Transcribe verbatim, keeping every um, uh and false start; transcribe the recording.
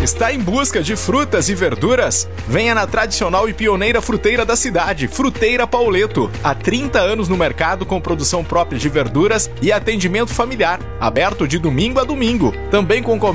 Está em busca de frutas e verduras? Venha na tradicional e pioneira fruteira da cidade, Fruteira Pauleto. Há trinta anos no mercado com produção própria de verduras e atendimento familiar, aberto de domingo a domingo. Também com